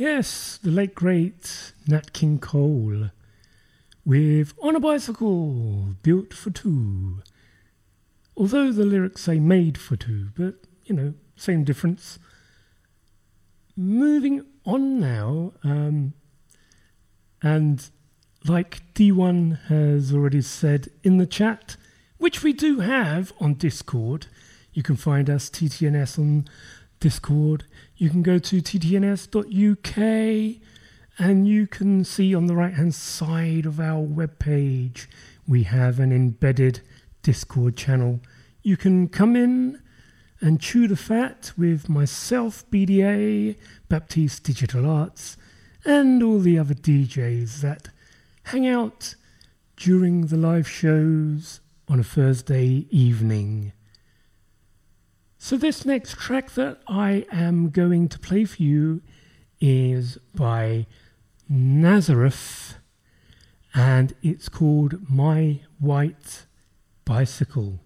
Yes, the late great Nat King Cole with On a Bicycle, Built for Two. Although the lyrics say made for two, but, same difference. Moving on now, and like D1 has already said in the chat, which we do have on Discord, you can find us TTNS on Discord. You can go to ttns.uk and you can see on the right hand side of our webpage we have an embedded Discord channel. You can come in and chew the fat with myself, BDA, Baptiste Digital Arts, and all the other DJs that hang out during the live shows on a Thursday evening. So this next track that I am going to play for you is by Nazareth, and it's called My White Bicycle.